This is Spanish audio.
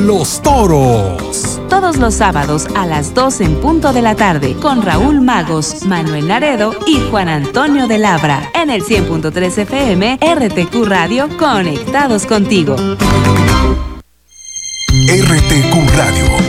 Los Toros. Todos los sábados a las 2 en punto de la tarde con Raúl Magos, Manuel Laredo y Juan Antonio de Labra en el 100.3 FM RTQ Radio, conectados contigo. RTQ Radio.